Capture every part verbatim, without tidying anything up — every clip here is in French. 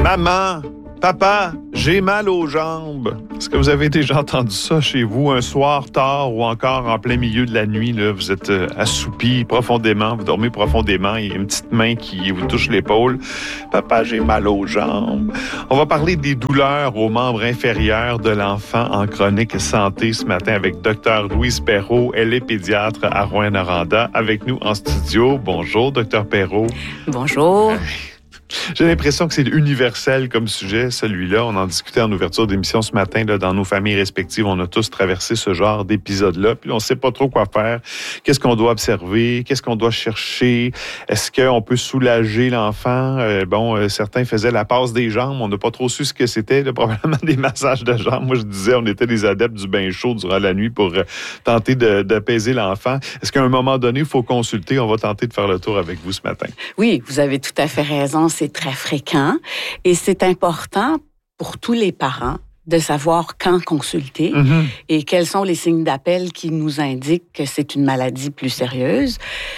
Maman, papa, j'ai mal aux jambes. Est-ce que vous avez déjà entendu ça chez vous un soir tard ou encore en plein milieu de la nuit? Là, vous êtes euh, assoupi profondément, vous dormez profondément, il y a une petite main qui vous touche l'épaule. Papa, j'ai mal aux jambes. On va parler des douleurs aux membres inférieurs de l'enfant en chronique santé ce matin avec Dr Louise Perrault. Elle est pédiatre à Rouyn-Noranda avec nous en studio. Bonjour, Dr Perrault. Bonjour. J'ai l'impression que c'est universel comme sujet, celui-là. On en discutait en ouverture d'émission ce matin. Là, dans nos familles respectives, on a tous traversé ce genre d'épisode-là. Puis on ne sait pas trop quoi faire. Qu'est-ce qu'on doit observer? Qu'est-ce qu'on doit chercher? Est-ce qu'on peut soulager l'enfant? Euh, bon, euh, certains faisaient la passe des jambes. On n'a pas trop su ce que c'était. Là, probablement des massages de jambes. Moi, je disais, on était des adeptes du bain chaud durant la nuit pour euh, tenter de, d'apaiser l'enfant. Est-ce qu'à un moment donné, il faut consulter? On va tenter de faire le tour avec vous ce matin. Oui, vous avez tout à fait raison. C'est très fréquent et c'est important pour tous les parents de savoir quand consulter mm-hmm. et quels sont les signes d'appel qui nous indiquent que c'est une maladie plus sérieuse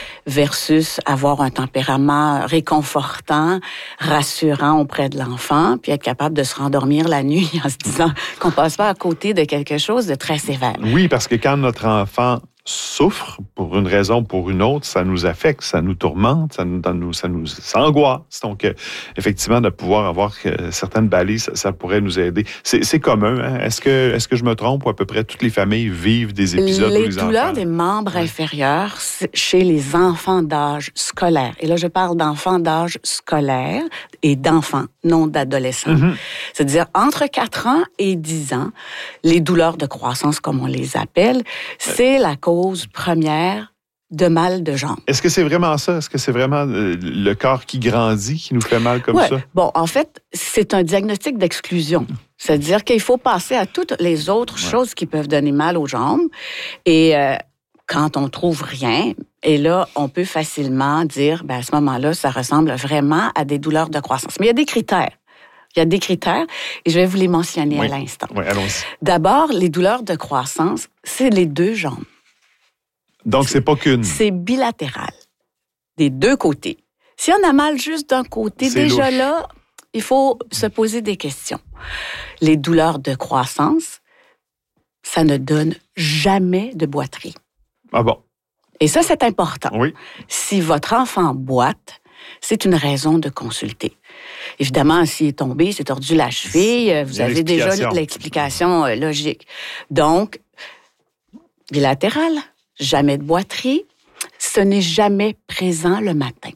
versus avoir un tempérament réconfortant, rassurant auprès de l'enfant, puis être capable de se rendormir la nuit en se disant qu'on passe pas à côté de quelque chose de très sévère. Oui, parce que quand notre enfant souffre pour une raison ou pour une autre, ça nous affecte, ça nous tourmente, ça nous, ça nous ça angoisse. Donc, euh, effectivement, de pouvoir avoir euh, certaines balises, ça, ça pourrait nous aider. C'est, c'est commun. Hein? Est-ce que, est-ce que je me trompe ou à peu près toutes les familles vivent des épisodes les où les douleurs enfants... des membres inférieurs chez les enfants d'âge scolaire. Et là, je parle d'enfants d'âge scolaire et d'enfants, non d'adolescents. Mm-hmm. C'est-à-dire entre quatre ans et dix ans, les douleurs de croissance, comme on les appelle, c'est la cause cause première de mal de jambes. Est-ce que c'est vraiment ça? Est-ce que c'est vraiment le corps qui grandit qui nous fait mal comme ouais. ça? Bon, en fait, c'est un diagnostic d'exclusion. C'est-à-dire qu'il faut passer à toutes les autres ouais. choses qui peuvent donner mal aux jambes. Et euh, quand on trouve rien, et là, on peut facilement dire, ben, à ce moment-là, ça ressemble vraiment à des douleurs de croissance. Mais il y a des critères. Il y a des critères et je vais vous les mentionner oui. à l'instant. Oui, allons-y. D'abord, les douleurs de croissance, c'est les deux jambes. Donc, c'est pas qu'une. C'est bilatéral, des deux côtés. Si on a mal juste d'un côté, c'est déjà louche. Là, il faut se poser des questions. Les douleurs de croissance, ça ne donne jamais de boiterie. Ah bon? Et ça, c'est important. Oui. Si votre enfant boite, c'est une raison de consulter. Évidemment, s'il est tombé, s'est tordu la cheville, vous avez déjà l'explication logique. Donc, bilatéral. Jamais de boiterie, ce n'est jamais présent le matin.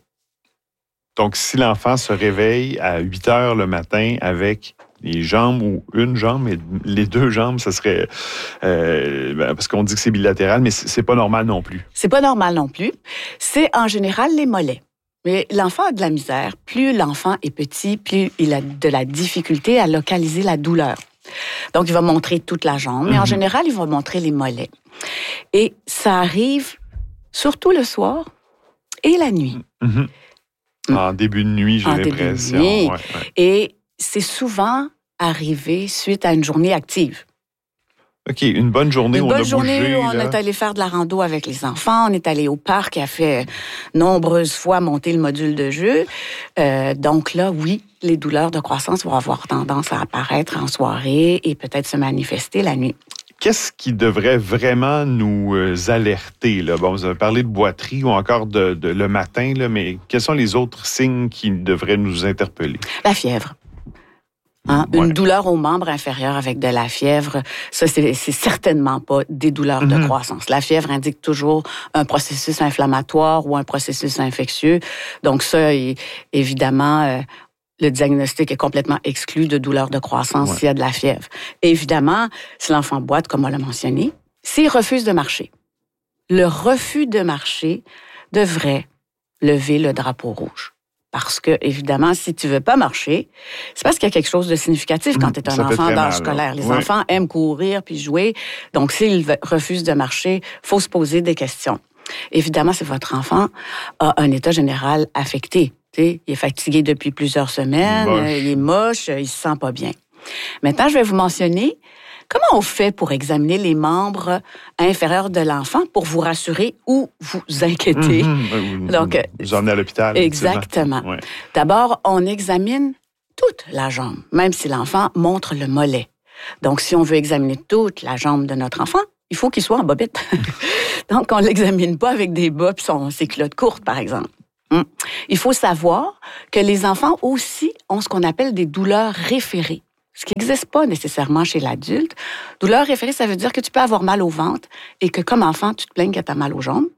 Donc, si l'enfant se réveille à huit heures le matin avec les jambes ou une jambe, mais les deux jambes, ce serait... Euh, parce qu'on dit que c'est bilatéral, mais c'est pas normal non plus. C'est pas normal non plus. C'est en général les mollets. Mais l'enfant a de la misère. Plus l'enfant est petit, plus il a de la difficulté à localiser la douleur. Donc, il va montrer toute la jambe, mais mm-hmm. en général, il va montrer les mollets. Et ça arrive surtout le soir et la nuit. Mm-hmm. En début de nuit, j'ai en l'impression. Début de nuit. Ouais, ouais. Et c'est souvent arrivé suite à une journée active. OK, une bonne journée une où bonne on a journée bougé. Où on là. est allé faire de la rando avec les enfants, on est allé au parc et a fait nombreuses fois monter le module de jeu. Euh, donc là, oui, les douleurs de croissance vont avoir tendance à apparaître en soirée et peut-être se manifester la nuit. Qu'est-ce qui devrait vraiment nous alerter? Là? Bon, vous avez parlé de boiterie ou encore de, de le matin, là, mais quels sont les autres signes qui devraient nous interpeller? La fièvre. Hein? Ouais. Une douleur aux membres inférieurs avec de la fièvre, ça, c'est, c'est certainement pas des douleurs mm-hmm. de croissance. La fièvre indique toujours un processus inflammatoire ou un processus infectieux. Donc ça, évidemment... Euh, le diagnostic est complètement exclu de douleur de croissance ouais. s'il y a de la fièvre. Et évidemment, si l'enfant boite, comme on l'a mentionné, s'il refuse de marcher, le refus de marcher devrait lever le drapeau rouge. Parce que, évidemment, si tu veux pas marcher, c'est parce qu'il y a quelque chose de significatif quand tu es un ça enfant d'âge scolaire. Les oui. enfants aiment courir puis jouer. Donc, s'ils refusent de marcher, il faut se poser des questions. Évidemment, si votre enfant a un état général affecté, il est fatigué depuis plusieurs semaines, moche. il est moche, il se sent pas bien. Maintenant, je vais vous mentionner comment on fait pour examiner les membres inférieurs de l'enfant pour vous rassurer ou vous inquiéter. Mm-hmm. Donc, vous emmenez à l'hôpital. Exactement. Ouais. D'abord, on examine toute la jambe, même si l'enfant montre le mollet. Donc, si on veut examiner toute la jambe de notre enfant, il faut qu'il soit en bobette. Donc, on ne l'examine pas avec des bas et son, ses culottes courtes, par exemple. Hum. Il faut savoir que les enfants aussi ont ce qu'on appelle des douleurs référées, ce qui n'existe pas nécessairement chez l'adulte. Douleur référée, ça veut dire que tu peux avoir mal au ventre et que, comme enfant, tu te plaignes que tu as mal aux jambes.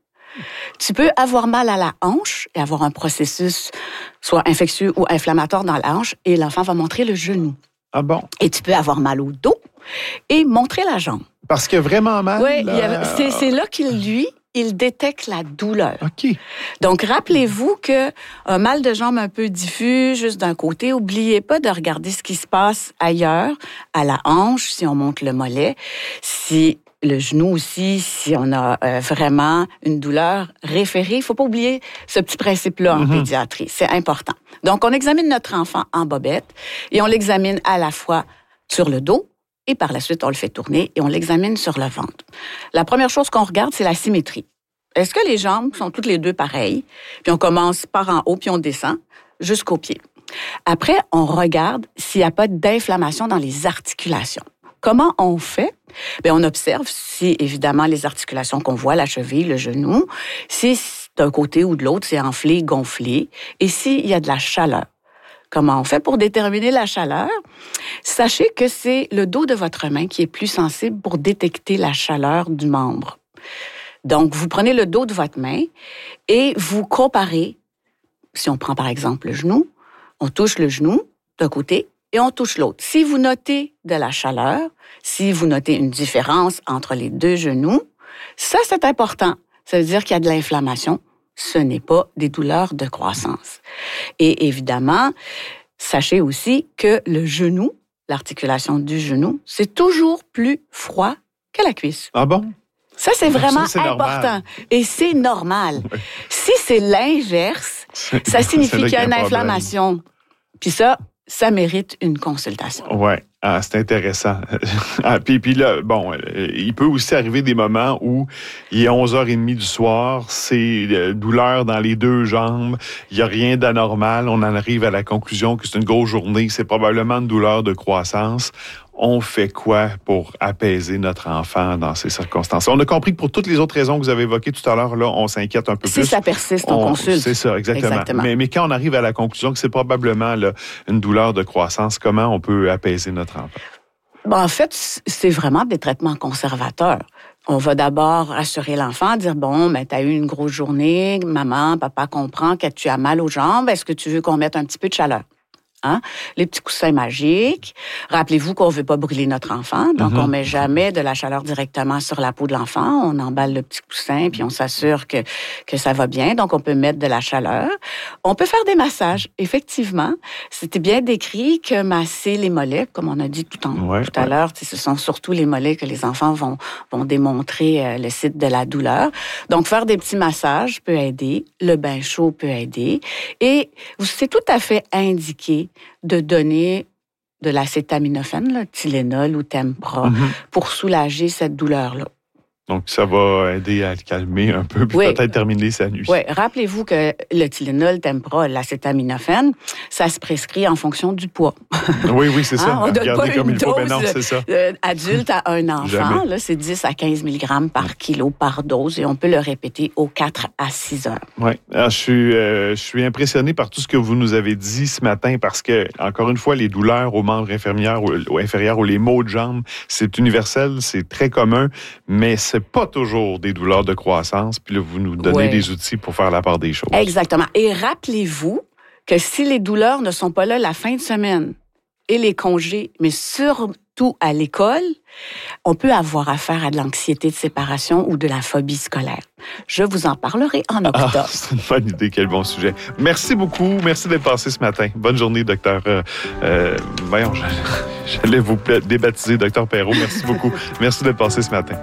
Tu peux avoir mal à la hanche et avoir un processus soit infectieux ou inflammatoire dans la hanche et l'enfant va montrer le genou. Ah bon? Et tu peux avoir mal au dos et montrer la jambe. Parce qu'il y a vraiment mal? Oui, là... c'est, c'est là qu'il, lui, il détecte la douleur. OK. Donc, rappelez-vous qu'un mal de jambe un peu diffus, juste d'un côté, n'oubliez pas de regarder ce qui se passe ailleurs, à la hanche, si on monte le mollet, si le genou aussi, si on a euh, vraiment une douleur référée. Il ne faut pas oublier ce petit principe-là en mm-hmm. pédiatrie. C'est important. Donc, on examine notre enfant en bobette et on l'examine à la fois sur le dos et par la suite, on le fait tourner et on l'examine sur le ventre. La première chose qu'on regarde, c'est la symétrie. Est-ce que les jambes sont toutes les deux pareilles? Puis on commence par en haut, puis on descend jusqu'aux pieds. Après, on regarde s'il n'y a pas d'inflammation dans les articulations. Comment on fait? Bien, on observe si, évidemment, les articulations qu'on voit, la cheville, le genou, si d'un côté ou de l'autre, c'est enflé, gonflé, et s'il y a de la chaleur. Comment on fait pour déterminer la chaleur? Sachez que c'est le dos de votre main qui est plus sensible pour détecter la chaleur du membre. Donc, vous prenez le dos de votre main et vous comparez, si on prend par exemple le genou, on touche le genou d'un côté et on touche l'autre. Si vous notez de la chaleur, si vous notez une différence entre les deux genoux, ça, c'est important. Ça veut dire qu'il y a de l'inflammation. Ce n'est pas des douleurs de croissance. Et évidemment, sachez aussi que le genou, l'articulation du genou, c'est toujours plus froid que la cuisse. Ah bon? Ça, c'est vraiment ça, c'est important. Normal. Et c'est normal. Ouais. Si c'est l'inverse, ça signifie qu'il y a une inflammation. Puis ça, ça mérite une consultation. Oui, ah, c'est intéressant. ah, puis, puis là, bon, il peut aussi arriver des moments où il est onze heures trente du soir, c'est douleur dans les deux jambes, il n'y a rien d'anormal, on en arrive à la conclusion que c'est une grosse journée, c'est probablement une douleur de croissance. On fait quoi pour apaiser notre enfant dans ces circonstances? On a compris que pour toutes les autres raisons que vous avez évoquées tout à l'heure, là, on s'inquiète un peu si plus. Si ça persiste, on, on consulte. C'est ça, exactement. exactement. Mais, mais quand on arrive à la conclusion que c'est probablement là, une douleur de croissance, comment on peut apaiser notre enfant? Bon, en fait, c'est vraiment des traitements conservateurs. On va d'abord rassurer l'enfant, dire, bon, ben, tu as eu une grosse journée, maman, papa comprend que tu as mal aux jambes, est-ce que tu veux qu'on mette un petit peu de chaleur? Hein? Les petits coussins magiques. Rappelez-vous qu'on ne veut pas brûler notre enfant, donc mm-hmm. on ne met jamais de la chaleur directement sur la peau de l'enfant. On emballe le petit coussin, puis on s'assure que, que ça va bien, donc on peut mettre de la chaleur. On peut faire des massages, effectivement. C'était bien décrit que masser les mollets, comme on a dit tout, en, ouais, tout à ouais. l'heure, ce sont surtout les mollets que les enfants vont, vont démontrer euh, le site de la douleur. Donc, faire des petits massages peut aider, le bain chaud peut aider, et c'est tout à fait indiqué de donner de l'acétaminophène, là, Tylenol ou Tempra, mm-hmm. pour soulager cette douleur-là. Donc, ça va aider à le calmer un peu, puis oui. peut-être terminer sa nuit. Oui, rappelez-vous que le Tylenol, Tempra, l'acétaminophène, ça se prescrit en fonction du poids. Oui, oui, c'est ça. Hein? On ne donne Regardez pas comme une il faut, dose mais non, c'est ça. Euh, adulte à un enfant. Là, c'est dix à quinze milligrammes par kilo par dose et on peut le répéter aux quatre à six heures. Oui. Alors, je suis, euh, je suis impressionné par tout ce que vous nous avez dit ce matin parce que, encore une fois, les douleurs aux membres inférieurs ou, ou inférieurs ou les maux de jambes, c'est universel, c'est très commun, mais c'est pas toujours des douleurs de croissance. Puis là, vous nous donnez ouais. des outils pour faire la part des choses. Exactement. Et rappelez-vous que si les douleurs ne sont pas là la fin de semaine et les congés, mais surtout à l'école, on peut avoir affaire à de l'anxiété de séparation ou de la phobie scolaire. Je vous en parlerai en octobre. Ah, c'est une bonne idée, quel bon sujet. Merci beaucoup. Merci d'être passé ce matin. Bonne journée, docteur. Euh, euh, voyons, j'allais vous débaptiser, docteur Perrault. Merci beaucoup. Merci d'être passé ce matin.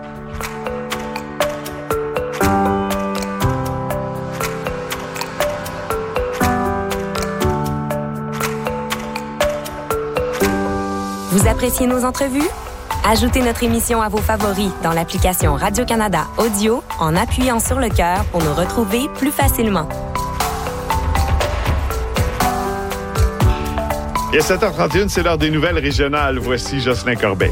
Vous appréciez nos entrevues? Ajoutez notre émission à vos favoris dans l'application Radio-Canada Audio en appuyant sur le cœur pour nous retrouver plus facilement. Et à sept heures trente et une, c'est l'heure des nouvelles régionales. Voici Jocelyn Corbeil.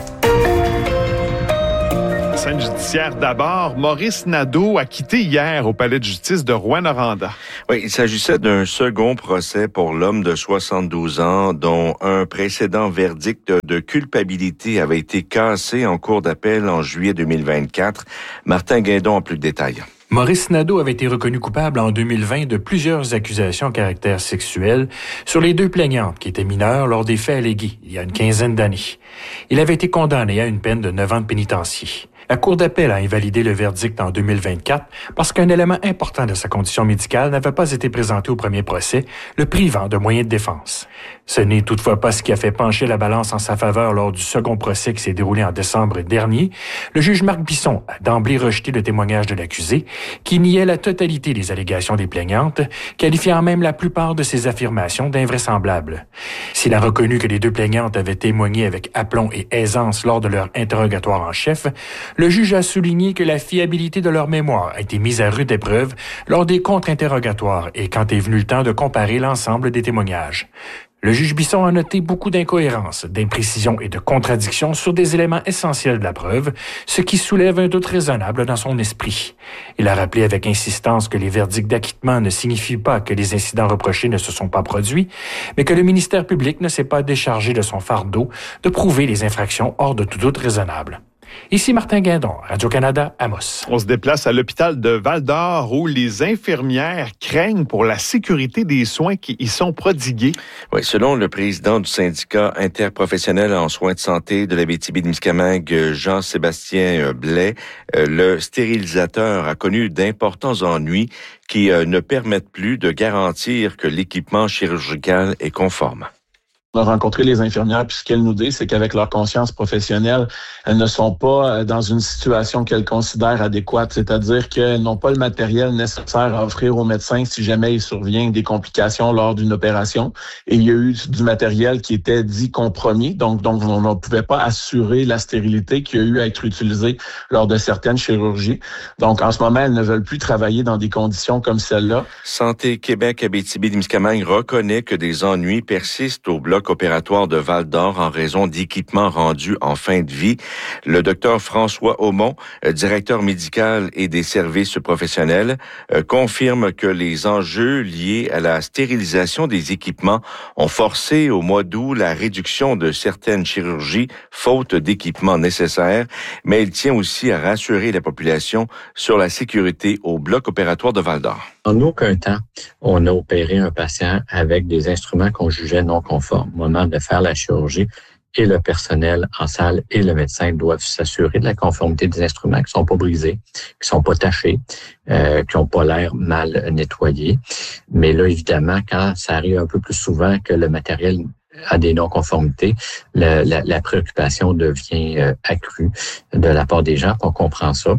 Scène judiciaire d'abord. Maurice Nadeau a quitté hier au palais de justice de Rouyn-Noranda. Oui, il s'agissait d'un second procès pour l'homme de soixante-douze ans dont un précédent verdict de culpabilité avait été cassé en cour d'appel en juillet deux mille vingt-quatre. Martin Guindon a plus de détails. Maurice Nadeau avait été reconnu coupable en deux mille vingt de plusieurs accusations à caractère sexuel sur les deux plaignantes qui étaient mineures lors des faits allégués il y a une quinzaine d'années. Il avait été condamné à une peine de neuf ans de pénitencier. La Cour d'appel a invalidé le verdict en deux mille vingt-quatre parce qu'un élément important de sa condition médicale n'avait pas été présenté au premier procès, le privant de moyens de défense. Ce n'est toutefois pas ce qui a fait pencher la balance en sa faveur lors du second procès qui s'est déroulé en décembre dernier. Le juge Marc Bisson a d'emblée rejeté le témoignage de l'accusé, qui niait la totalité des allégations des plaignantes, qualifiant même la plupart de ses affirmations d'invraisemblables. S'il a reconnu que les deux plaignantes avaient témoigné avec aplomb et aisance lors de leur interrogatoire en chef, le juge a souligné que la fiabilité de leur mémoire a été mise à rude épreuve lors des contre-interrogatoires et quand est venu le temps de comparer l'ensemble des témoignages. Le juge Bisson a noté beaucoup d'incohérences, d'imprécisions et de contradictions sur des éléments essentiels de la preuve, ce qui soulève un doute raisonnable dans son esprit. Il a rappelé avec insistance que les verdicts d'acquittement ne signifient pas que les incidents reprochés ne se sont pas produits, mais que le ministère public ne s'est pas déchargé de son fardeau de prouver les infractions hors de tout doute raisonnable. Ici Martin Guindon, Radio-Canada, Amos. On se déplace à l'hôpital de Val-d'Or où les infirmières craignent pour la sécurité des soins qui y sont prodigués. Oui, selon le président du syndicat interprofessionnel en soins de santé de l'Abitibi-Témiscamingue, Jean-Sébastien Blais, le stérilisateur a connu d'importants ennuis qui ne permettent plus de garantir que l'équipement chirurgical est conforme. On a rencontré les infirmières, puis ce qu'elles nous disent, c'est qu'avec leur conscience professionnelle, elles ne sont pas dans une situation qu'elles considèrent adéquate, c'est-à-dire qu'elles n'ont pas le matériel nécessaire à offrir aux médecins si jamais il survient des complications lors d'une opération. Et il y a eu du matériel qui était dit compromis, donc, donc on ne pouvait pas assurer la stérilité qui a eu à être utilisée lors de certaines chirurgies. Donc en ce moment, elles ne veulent plus travailler dans des conditions comme celle-là. Santé Québec Abitibi-Témiscamingue reconnaît que des ennuis persistent au bloc opératoire de Val-d'Or en raison d'équipements rendus en fin de vie. Le docteur François Aumont, directeur médical et des services professionnels, confirme que les enjeux liés à la stérilisation des équipements ont forcé au mois d'août la réduction de certaines chirurgies faute d'équipements nécessaires, mais il tient aussi à rassurer la population sur la sécurité au bloc opératoire de Val-d'Or. En aucun temps, on a opéré un patient avec des instruments qu'on jugeait non conformes. Au moment de faire la chirurgie, et le personnel en salle et le médecin doivent s'assurer de la conformité des instruments qui sont pas brisés, qui sont pas tachés, euh, qui ont pas l'air mal nettoyés. Mais là, évidemment, quand ça arrive un peu plus souvent que le matériel a des non-conformités, la, la, la préoccupation devient euh, accrue de la part des gens. On comprend ça.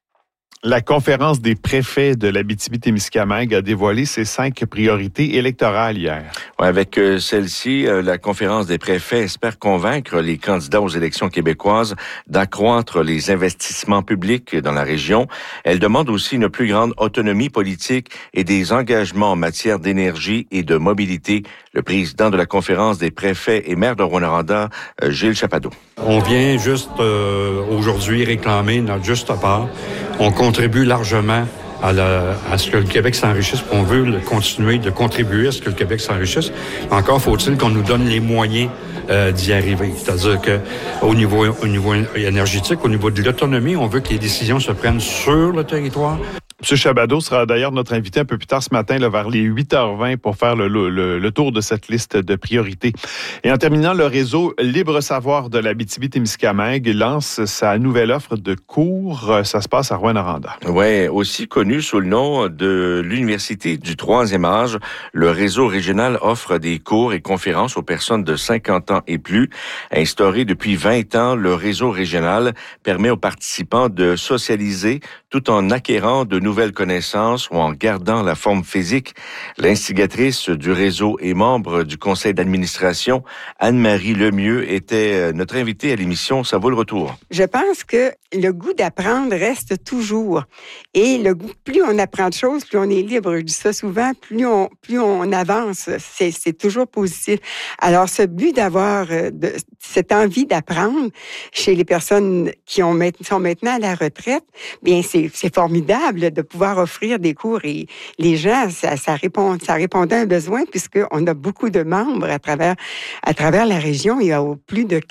La conférence des préfets de l'Abitibi-Témiscamingue a dévoilé ses cinq priorités électorales hier. Ouais, avec euh, celle-ci, euh, la conférence des préfets espère convaincre les candidats aux élections québécoises d'accroître les investissements publics dans la région. Elle demande aussi une plus grande autonomie politique et des engagements en matière d'énergie et de mobilité. Le président de la conférence des préfets et maire de Rouyn-Noranda, euh, Gilles Chapado. On vient juste euh, aujourd'hui réclamer notre juste part. On contribue largement à, la, à ce que le Québec s'enrichisse. On veut le continuer de contribuer à ce que le Québec s'enrichisse. Encore faut-il qu'on nous donne les moyens euh, d'y arriver. C'est-à-dire que au niveau, au niveau énergétique, au niveau de l'autonomie, on veut que les décisions se prennent sur le territoire. M. Chabado sera d'ailleurs notre invité un peu plus tard ce matin, là, vers les huit heures vingt, pour faire le, le, le tour de cette liste de priorités. Et en terminant, le réseau Libre Savoir de l'Abitibi-Témiscamingue lance sa nouvelle offre de cours. Ça se passe à Rouyn-Noranda. Oui, aussi connu sous le nom de l'Université du troisième âge, le réseau régional offre des cours et conférences aux personnes de cinquante ans et plus. Instauré depuis vingt ans, le réseau régional permet aux participants de socialiser tout en acquérant de nouvelles connaissances ou en gardant la forme physique. L'instigatrice du réseau et membre du conseil d'administration, Anne-Marie Lemieux, était notre invitée à l'émission Ça vaut le retour. Je pense que le goût d'apprendre reste toujours. Et le goût, plus on apprend de choses, plus on est libre. Je dis ça souvent, plus on, plus on avance. C'est, c'est toujours positif. Alors, ce but d'avoir de, cette envie d'apprendre chez les personnes qui ont, sont maintenant à la retraite, bien, c'est, c'est formidable de pouvoir offrir des cours. Et les gens, ça, ça répond, ça répondait à un besoin puisqu'on a beaucoup de membres à travers, à travers la région. Il y a plus de